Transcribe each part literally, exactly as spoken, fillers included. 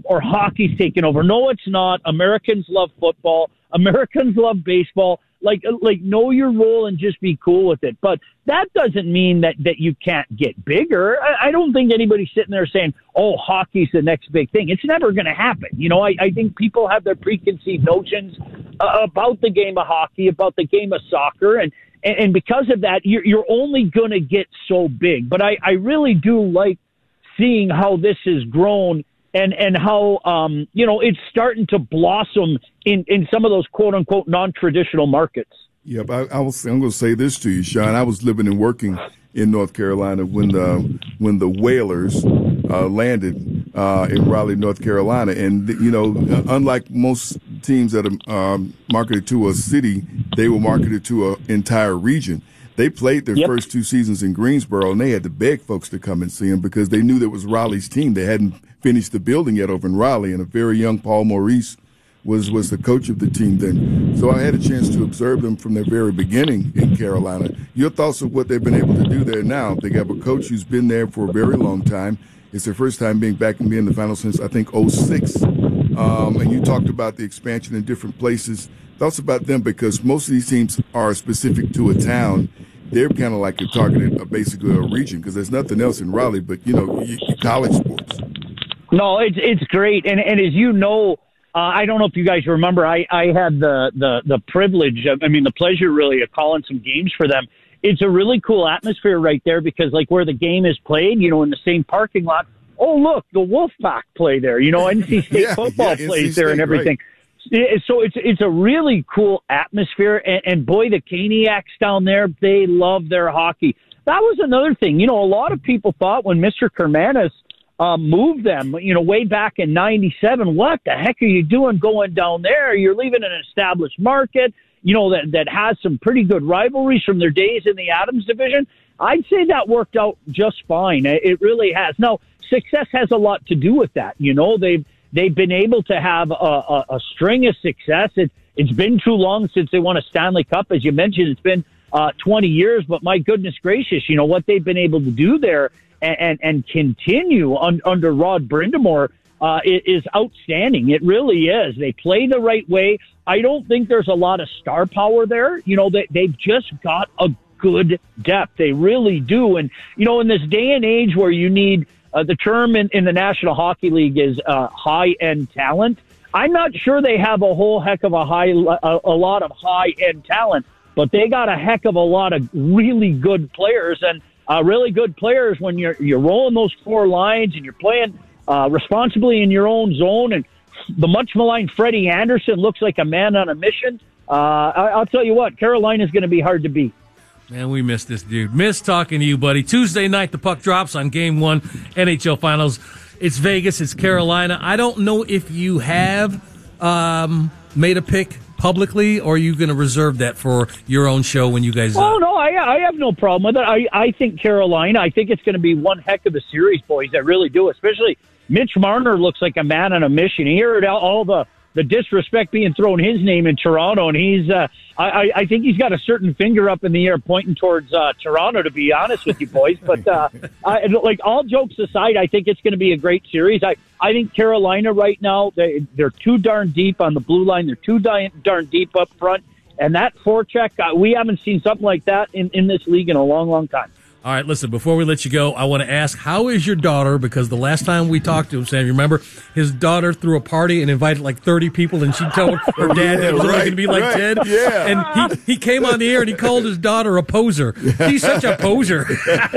or hockey's taken over. No, it's not. Americans love football. Americans love baseball. Like, like know your role and just be cool with it. But that doesn't mean that, that you can't get bigger. I, I don't think anybody's sitting there saying, oh, hockey's the next big thing. It's never going to happen. You know, I, I think people have their preconceived notions uh, about the game of hockey, about the game of soccer. And, and, and because of that, you're, you're only going to get so big. But I, I really do like seeing how this has grown. And and how, um, you know, it's starting to blossom in, in some of those quote-unquote non-traditional markets. Yep, I, I was, I'm going to say this to you, Sean. I was living and working in North Carolina when the, when the Whalers uh, landed uh, in Raleigh, North Carolina. And, you know, unlike most teams that are um, marketed to a city, they were marketed to an entire region. They played their yep. first two seasons in Greensboro, and they had to beg folks to come and see them because they knew that was Raleigh's team. They hadn't finished the building yet over in Raleigh, and a very young Paul Maurice was, was the coach of the team then. So I had a chance to observe them from their very beginning in Carolina. Your thoughts of what they've been able to do there now? They have a coach who's been there for a very long time. It's their first time being back and being in the final since, I think, oh six. Um, and you talked about the expansion in different places. Thoughts about them, because most of these teams are specific to a town. They're kind of like you're targeted uh, basically a region because there's nothing else in Raleigh but, you know, you, you college sports. No, it's it's great. And and as you know, uh, I don't know if you guys remember, I, I had the, the, the privilege, of, I mean, the pleasure really of calling some games for them. It's a really cool atmosphere right there because, like, where the game is played, you know, in the same parking lot, oh, look, the Wolfpack play there. You know, N C State yeah, football yeah, plays N C there and everything. Right. So it's it's a really cool atmosphere, and, and boy, the Caniacs down there, they love their hockey. That was another thing. You know, a lot of people thought when Mister Kermanis um, moved them, you know, way back in ninety-seven, what the heck are you doing going down there? You're leaving an established market, you know, that, that has some pretty good rivalries from their days in the Adams division. I'd say that worked out just fine. It really has. Now, success has a lot to do with that. You know, they've They've been able to have a, a, a string of success. It, it's been too long since they won a Stanley Cup. As you mentioned, it's been uh, twenty years, but my goodness gracious, you know, what they've been able to do there and, and, and continue un, under Rod Brindamore uh, is, is outstanding. It really is. They play the right way. I don't think there's a lot of star power there. You know, they, they've just got a good depth. They really do. And, you know, in this day and age where you need Uh, the term in, in the National Hockey League is uh, high-end talent. I'm not sure they have a whole heck of a high, a, a lot of high-end talent, but they got a heck of a lot of really good players, and uh, really good players when you're you're rolling those four lines and you're playing uh, responsibly in your own zone. And the much maligned Freddie Anderson looks like a man on a mission. Uh, I, I'll tell you what, Carolina's going to be hard to beat. Man, we miss this dude. Miss talking to you, buddy. Tuesday night, the puck drops on Game One, N H L Finals. It's Vegas. It's Carolina. I don't know if you have um, made a pick publicly, or are you going to reserve that for your own show when you guys? Oh uh, no, I I have no problem with it. I I think Carolina. I think it's going to be one heck of a series, boys. I really do. Especially Mitch Marner looks like a man on a mission. He heard all, all the. the disrespect being thrown his name in Toronto, and he's, uh, I, I think he's got a certain finger up in the air pointing towards uh, Toronto, to be honest with you boys. But, uh, I, like, all jokes aside, I think it's going to be a great series. I, I think Carolina right now, they, they're too darn deep on the blue line. They're too darn, darn deep up front. And that forecheck, uh, we haven't seen something like that in, in this league in a long, long time. All right, listen, before we let you go, I want to ask, how is your daughter? Because the last time we talked to him, Sam, you remember, his daughter threw a party and invited like thirty people, and she told her dad yeah, it was right, only going to be like right, ten. Yeah. And he, he came on the air and he called his daughter a poser. She's such a poser.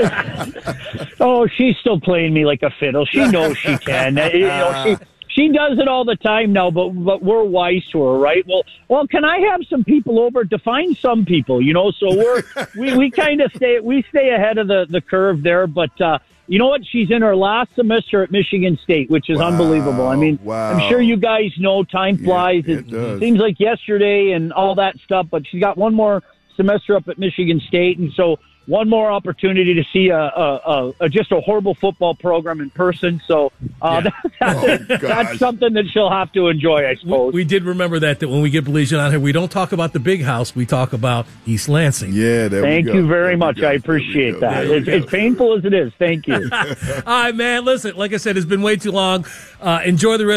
Oh, she's still playing me like a fiddle. She knows she can. You know, she... She does it all the time now, but but we're wise to her, right? Well, well, can I have some people over? Define some people, you know. So we're we, we kind of stay we stay ahead of the, the curve there. But uh, you know what? She's in her last semester at Michigan State, which is wow, unbelievable. I mean, wow. I'm sure you guys know time flies. Yeah, it, it does. Seems like yesterday and all that stuff. But she's got one more semester up at Michigan State, and so. One more opportunity to see a, a, a, a just a horrible football program in person. So uh, yeah. that's, oh, that's something that she'll have to enjoy, I suppose. We, we did remember that, that when we get Belizean on here, we don't talk about the big house. We talk about East Lansing. Yeah, there Thank we go. you very there much. I appreciate that. It's, it's painful as it is. Thank you. All right, man. Listen, like I said, it's been way too long. Uh, enjoy the rest.